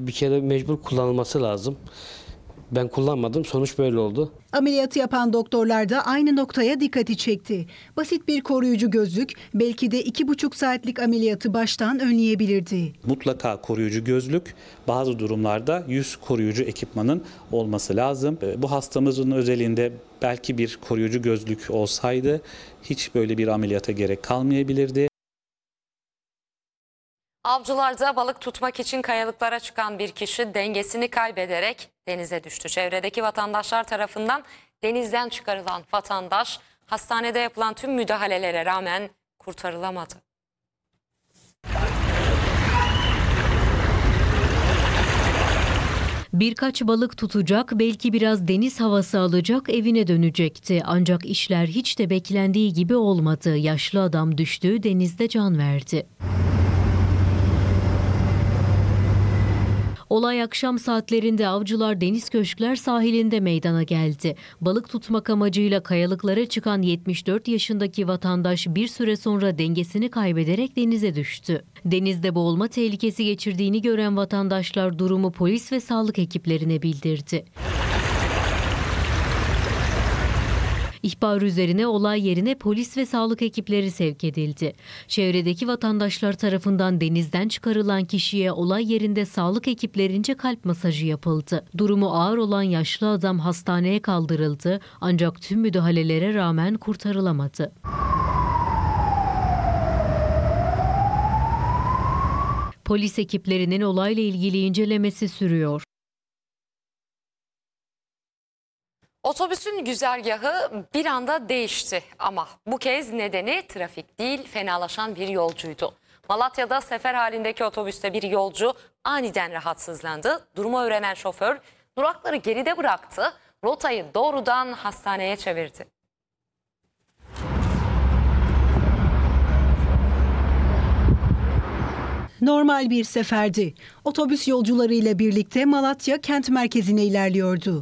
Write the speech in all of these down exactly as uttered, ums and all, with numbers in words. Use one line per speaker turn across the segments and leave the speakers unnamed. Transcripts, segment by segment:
bir kere mecbur kullanılması lazım. Ben kullanmadım. Sonuç böyle oldu.
Ameliyatı yapan doktorlar da aynı noktaya dikkati çekti. Basit bir koruyucu gözlük belki de iki buçuk saatlik ameliyatı baştan önleyebilirdi.
Mutlaka koruyucu gözlük, bazı durumlarda yüz koruyucu ekipmanın olması lazım. Bu hastamızın özelinde belki bir koruyucu gözlük olsaydı hiç böyle bir ameliyata gerek kalmayabilirdi.
Avcılarda balık tutmak için kayalıklara çıkan bir kişi dengesini kaybederek denize düştü. Çevredeki vatandaşlar tarafından denizden çıkarılan vatandaş hastanede yapılan tüm müdahalelere rağmen kurtarılamadı.
Birkaç balık tutacak, belki biraz deniz havası alacak, evine dönecekti. Ancak işler hiç de beklendiği gibi olmadı. Yaşlı adam düştü, denizde can verdi. Olay akşam saatlerinde Avcılar Deniz Köşkler sahilinde meydana geldi. Balık tutmak amacıyla kayalıklara çıkan yetmiş dört yaşındaki vatandaş bir süre sonra dengesini kaybederek denize düştü. Denizde boğulma tehlikesi geçirdiğini gören vatandaşlar durumu polis ve sağlık ekiplerine bildirdi. İhbar üzerine olay yerine polis ve sağlık ekipleri sevk edildi. Çevredeki vatandaşlar tarafından denizden çıkarılan kişiye olay yerinde sağlık ekiplerince kalp masajı yapıldı. Durumu ağır olan yaşlı adam hastaneye kaldırıldı ancak tüm müdahalelere rağmen kurtarılamadı. Polis ekiplerinin olayla ilgili incelemesi sürüyor.
Otobüsün güzergahı bir anda değişti ama bu kez nedeni trafik değil, fenalaşan bir yolcuydu. Malatya'da sefer halindeki otobüste bir yolcu aniden rahatsızlandı. Durumu öğrenen şoför durakları geride bıraktı, rotayı doğrudan hastaneye çevirdi.
Normal bir seferdi. Otobüs yolcularıyla birlikte Malatya kent merkezine ilerliyordu.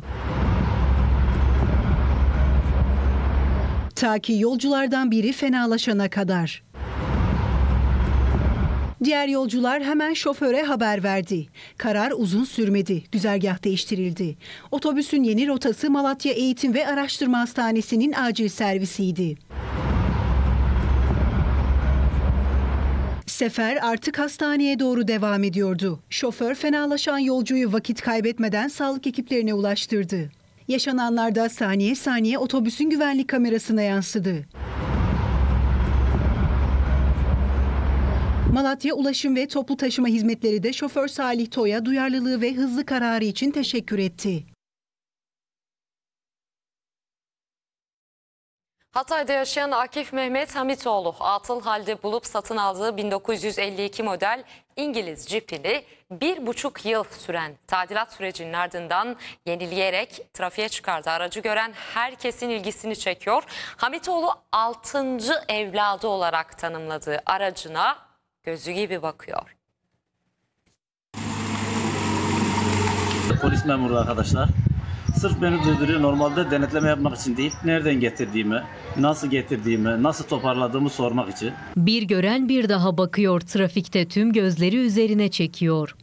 Ta ki yolculardan biri fenalaşana kadar. Diğer yolcular hemen şoföre haber verdi. Karar uzun sürmedi. Güzergah değiştirildi. Otobüsün yeni rotası Malatya Eğitim ve Araştırma Hastanesi'nin acil servisiydi. Sefer artık hastaneye doğru devam ediyordu. Şoför fenalaşan yolcuyu vakit kaybetmeden sağlık ekiplerine ulaştırdı. Yaşananlarda saniye saniye otobüsün güvenlik kamerasına yansıdı. Malatya Ulaşım ve Toplu Taşıma Hizmetleri de şoför Salih Toy'a duyarlılığı ve hızlı kararı için teşekkür etti.
Hatay'da yaşayan Akif Mehmet Hamitoğlu atıl halde bulup satın aldığı bin dokuz yüz elli iki model İngiliz Jeep'ini bir buçuk yıl süren tadilat sürecinin ardından yenileyerek trafiğe çıkardı. Aracı gören herkesin ilgisini çekiyor. Hamitoğlu altıncı evladı olarak tanımladığı aracına gözü gibi bakıyor.
Polis memuru arkadaşlar. Sırf beni durduruyor. Normalde denetleme yapmak için değil, nereden getirdiğimi, nasıl getirdiğimi, nasıl toparladığımı sormak için.
Bir gören bir daha bakıyor, trafikte tüm gözleri üzerine çekiyor.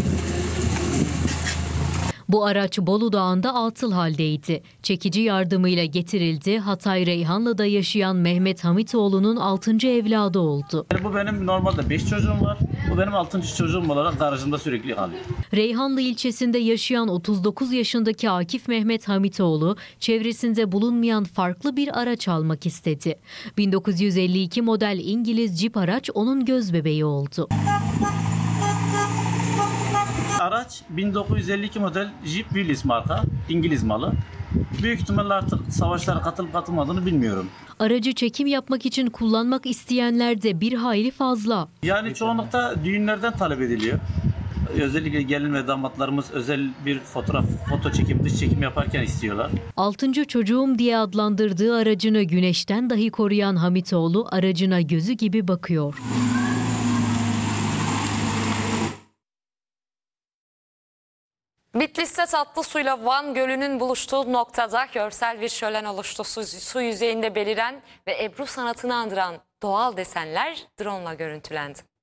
Bu araç Bolu Dağı'nda atıl haldeydi. Çekici yardımıyla getirildi. Hatay Reyhanlı'da yaşayan Mehmet Hamitoğlu'nun altıncı evladı oldu.
Yani bu benim normalde beş çocuğum var. Bu benim altıncı çocuğum olarak garajımda sürekli kalıyor.
Reyhanlı ilçesinde yaşayan otuz dokuz yaşındaki Akif Mehmet Hamitoğlu çevresinde bulunmayan farklı bir araç almak istedi. bin dokuz yüz elli iki model İngiliz Jeep araç onun gözbebeği oldu.
Araç bin dokuz yüz elli iki model Jeep Willys marka, İngiliz malı. Büyük ihtimalle artık savaşlara katılıp katılmadığını bilmiyorum.
Aracı çekim yapmak için kullanmak isteyenler de bir hayli fazla.
Yani çoğunlukta düğünlerden talep ediliyor. Özellikle gelin ve damatlarımız özel bir fotoğraf, foto çekim, dış çekim yaparken istiyorlar.
Altıncı çocuğum diye adlandırdığı aracını güneşten dahi koruyan Hamitoğlu aracına gözü gibi bakıyor.
Bitlis'te tatlı suyla Van Gölü'nün buluştuğu noktada görsel bir şölen oluştu. Su, su yüzeyinde beliren ve Ebru sanatını andıran doğal desenler drone ile görüntülendi.